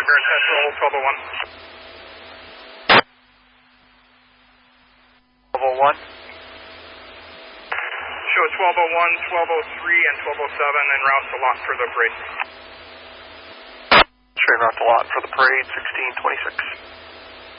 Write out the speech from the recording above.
longer and test roll 1201. 1201. Show 1201, 1203, and 1207, and route to lot for the parade. Straight route to lot for the parade, 1626.